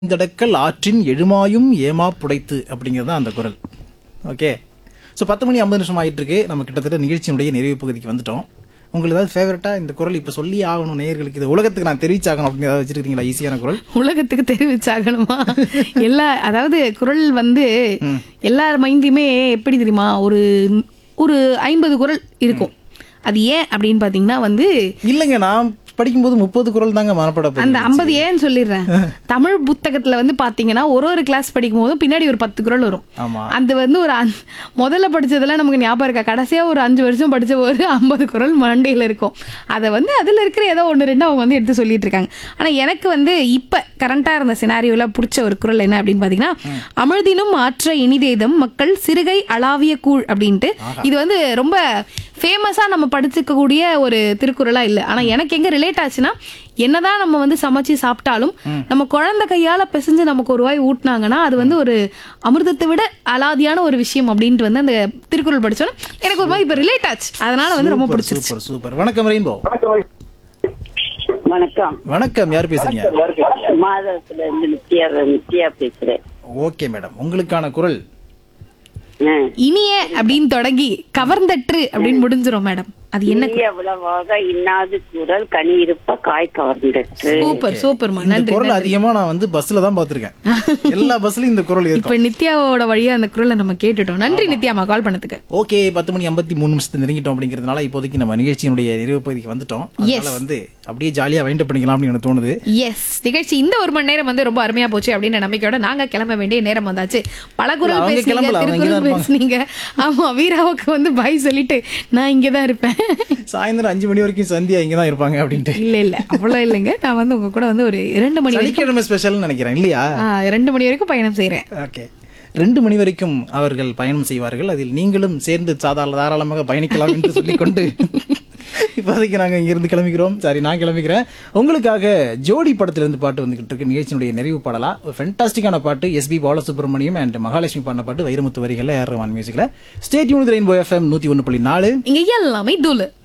ஐந்தடக்கல் ஆற்றின் எழுமாயும் ஏமா புடைத்து அப்படிங்கிறது தான் அந்த குரல். ஓகே, ஸோ 10 மணி 50 நிமிஷம் ஆகிட்டு இருக்கு. நம்ம கிட்டத்தட்ட நிகழ்ச்சியினுடைய நிறைவு பகுதிக்கு வந்துட்டோம். உங்களுக்கு ஏதாவது ஃபேவரட்டாக இந்த குரல் இப்போ சொல்லி ஆகணும் நேயர்களுக்கு, இது உலகத்துக்கு நான் தெரிவிச்சாகணும் அப்படின்னு ஏதாவது வச்சிருக்கீங்களா? ஈஸியான குரல் உலகத்துக்கு தெரிவிச்சாகணுமா? அதாவது குரல் வந்து எல்லார் மைண்ட்லயுமே எப்படி தெரியுமா, ஒரு ஒரு 50 குரல் இருக்கும். அது ஏன் அப்படின்னு பாத்தீங்கன்னா வந்து இல்லைங்க, நான் படிக்கும்போது 30 குரல் தாங்க மனப்பட அந்த 50 ஏன்னு சொல்லிடுறேன். தமிழ் புத்தகத்துல வந்து பாத்தீங்கன்னா ஒரு கிளாஸ் படிக்கும் போதும் பின்னாடி ஒரு 10 குரல் வரும். ஆமா, அது வந்து ஒரு முதல்ல படிச்சதெல்லாம் நமக்கு ஞாபகம் இருக்கா? கடைசியா ஒரு 5 வருஷம் படிச்ச ஒரு 50 குரல் மண்டையில இருக்கும். அதை வந்து அதுல இருக்கிற ஏதோ 1-2 அவங்க வந்து எடுத்து சொல்லிட்டு இருக்காங்க. ஆனா எனக்கு வந்து இப்ப கரண்டா இருந்த சினாரியோல பிடிச்ச ஒரு குரல் என்ன அப்படின்னு பாத்தீங்கன்னா, அமிழ்தினும் ஆற்ற இனிதேதம் மக்கள் சிறுகை அளாவிய கூழ் அப்படின்ட்டு. இது வந்து ரொம்ப ஃபேமஸா நம்ம படிச்சுக்க கூடிய ஒரு திருக்குறளா இல்ல. ஆனா எனக்கு எங்க ரிலேட் ஆச்சுன்னா, என்னதான் நம்ம வந்து சமைச்சு சாப்பிட்டாலும் நம்ம குழந்தை கையால பிசைஞ்சு நமக்கு ஒரு வாய் ஊட்டினாங்கன்னா அது வந்து ஒரு அமிர்தத்தை விட அலாதியான ஒரு விஷயம் அப்படின்ட்டு வந்து அந்த திருக்குறள் படிச்சோன்னா எனக்கு ஒரு மாதிரி இப்ப ரிலேட் ஆச்சு. அதனால வந்து ரொம்ப பிடிச்சிருச்சு. Super super. வணக்கம் ரெயின்போ. வணக்கம். வணக்கம், யார் பேசுறீங்க? மாதவத்துல இருந்து நித்யா பேசுறேன். ஓகே மேடம், உங்களுக்கான குரல் இனிய அப்படின்னு தொடங்கி கவர்ந்தற்று அப்படின்னு முடிஞ்சிரும் மேடம். அது என்ன? எவ்வளவாக இன்னாது குரல் கனி இருப்ப காய் கவர்ந்தற்று. சூப்பர் சூப்பர்மா, இந்த நன்றி. குரல் அதிகமா நான் வந்து பஸ்ல தான் பாத்திருக்கேன். எல்லா பஸ்லயும் இந்த குரல் இப்ப இருக்கும். நித்யாவோட வழியா அந்த குரலை நம்ம கேட்டுட்டோம். நன்றி நித்யாமா கால் பண்ணதுக்கு. ஓகே, 10 மணி 53 நிமிஷத்தை நெருங்கிட்டோம். அப்படிங்கிறதுனால இப்போதைக்கு நம்ம நிகழ்ச்சியினுடைய நிறைவு பகுதிக்கு வந்துட்டோம். அதனால வந்து அப்படியே ஜாலியா வைண்ட் அப் பண்ணிக்கலாம் அப்படின்னு எனக்கு தோணுது. எஸ், நிகழ்ச்சி இந்த 1 மணி நேரம் வந்து ரொம்ப அருமையா போச்சு அப்படின்னு நம்பிக்கையோட நாங்க கிளம்ப வேண்டிய நேரம் வந்தாச்சு. பல குரல் அவங்க பேசுனீங்க, கிளம்பல, அவங்க திருக்குறள் இங்கதான் பேசுனீங்க. ஆமா, வீராவுக்கு வந்து பை சொல்லிட்டு நான் இங்கதான் இருப்பேன். சாயந்தரம் 5 மணி வரைக்கும் சந்தியா இங்கதான் இருப்பாங்க அப்படின்ட்டு. இல்ல அவ்வளவு இல்லைங்க. நான் வந்து உங்க கூட வந்து ஒரு 2 மணி வரைக்கும் சனிக்கிழமை ஸ்பெஷல் நினைக்கிறேன் இல்லையா? 2 மணி வரைக்கும் பயணம் செய்யறேன். ஓகே, 2 மணி வரைக்கும் அவர்கள் பயணம் செய்வார்கள். அதில் நீங்களும் சேர்ந்து தாராளமாக பயணிக்கலாம் என்று சொல்லிக்கொண்டு இப்போதைக்கு நாங்கள் இங்கிருந்து கிளம்பிக்கிறோம். சாரி, நான் கிளம்பிக்கிறேன். உங்களுக்காக ஜோடி படத்திலிருந்து பாட்டு வந்துகிட்டு இருக்கு. நிகழ்ச்சியினுடைய நிறைவு பாடலா ஒரு ஃபென்டாஸ்டிக்கான பாட்டு. எஸ்பி பாலசுப்ரமணியம் அண்ட் மகாலட்சுமி பாடின பாட்டு வைரமுத்து வரிகளில் ஏஆர் ரஹ்மான் மியூசிக்ல. Stay tune with rainbow FM 101.4. இங்க எல்லாமே தூளு.